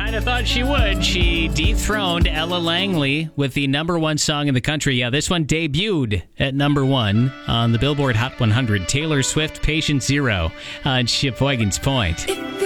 Kind of thought she would. She dethroned Ella Langley with the number one song in the country. Yeah, this one debuted at number one on the Billboard Hot 100. Taylor Swift, Patient Zero on Sheboygan's Point.